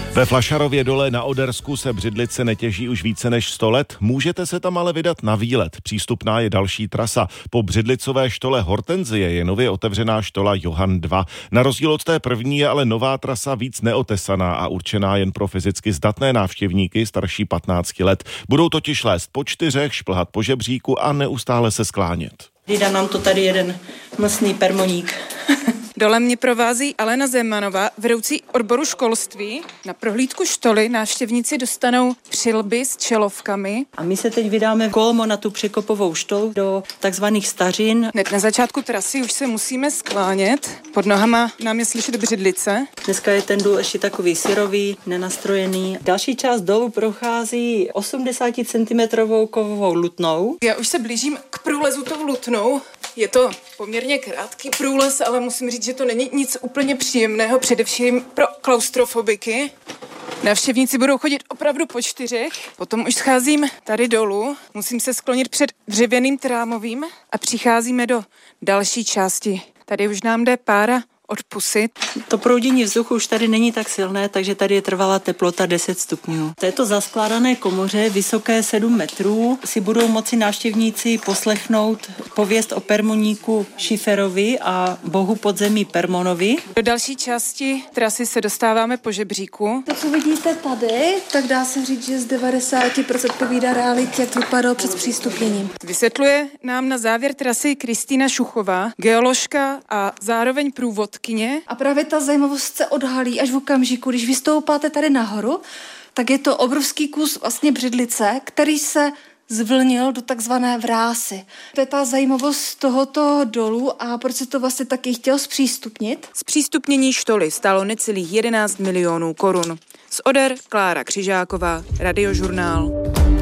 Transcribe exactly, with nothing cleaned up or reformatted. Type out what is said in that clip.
Ve Flašarově dole na Odersku se břidlice netěží už více než sto let. Můžete se tam ale vydat na výlet. Přístupná je další trasa. Po břidlicové štole Hortenzie je nově otevřená štola Johann dva. Na rozdíl od té první je ale nová trasa víc neotesaná a určená jen pro fyzicky zdatné návštěvníky starší patnácti let. Budou totiž lézt po čtyřech, šplhat po žebříku a neustále se sklánět. Dá nám to tady jeden mlsný permoník. Dole mě provází Alena Zemanová, vedoucí odboru školství. Na prohlídku štoly návštěvníci dostanou přilby s čelovkami. A my se teď vydáme kolmo na tu překopovou štolu do takzvaných stařin. Hned na začátku trasy už se musíme sklánět. Pod nohama nám je slyšet břidlice. Dneska je ten důl ještě takový syrový, nenastrojený. Další část dolu prochází osmdesát centimetrů kovovou lutnou. Já už se blížím k průlezu tou lutnou. Je to poměrně krátký průlez, ale musím říct, že to není nic úplně příjemného, především pro klaustrofobiky. Návštěvníci budou chodit opravdu po čtyřech. Potom už scházím tady dolů, musím se sklonit před dřevěným trámovým a přicházíme do další části. Tady už nám jde pára od pusy. To proudění vzduchu už tady není tak silné, takže tady je trvalá teplota deset stupňů. V této zaskládané komoře, vysoké sedm metrů, si budou moci návštěvníci poslechnout pověst o permoníku Šiferovi a bohu podzemí Permonovi. Do další části trasy se dostáváme po žebříku. To, co vidíte tady, tak dá se říct, že z devadesát procent povídá realitě, jak vypadalo před zpřístupněním. Vysvětluje nám na závěr trasy Kristýna Šuchová, geoložka a zároveň průvodkyně. A právě ta zajímavost se odhalí až v okamžiku, když vystoupáte tady nahoru, tak je to obrovský kus vlastně břidlice, který se zvlnil do takzvané vrásy. To je ta zajímavost tohoto dolu a proč se to vlastně taky chtěl zpřístupnit. Zpřístupnění štoly stálo necelých jedenáct milionů korun. Z Oder Klára Křižáková, Radiožurnál.